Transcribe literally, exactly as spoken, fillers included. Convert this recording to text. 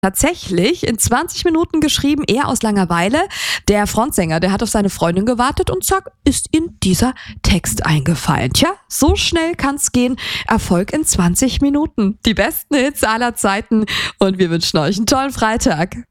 Tatsächlich in zwanzig Minuten geschrieben, eher aus Langeweile. Der Frontsänger, der hat auf seine Freundin gewartet und zack, ist ihm dieser Text eingefallen. Tja, so schnell kann's gehen. Erfolg in zwanzig Minuten. Die besten Hits aller Zeiten und wir wünschen euch einen tollen Freitag.